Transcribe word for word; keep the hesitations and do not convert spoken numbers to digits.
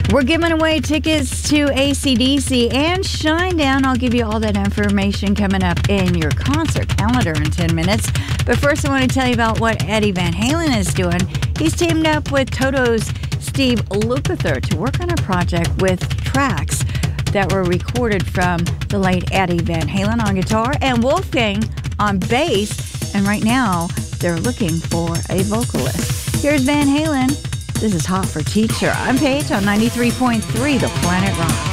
We're giving away tickets to A C D C and Shinedown. I'll give you all that information coming up in your concert calendar in ten minutes. But first, I want to tell you about what Eddie Van Halen is doing. He's teamed up with Toto's Steve Lukather to work on a project with tracks that were recorded from the late Eddie Van Halen on guitar and Wolfgang on bass. And right now, they're looking for a vocalist. Here's Van Halen. This is Hot for Teacher. I'm Paige on ninety-three point three The Planet Rock.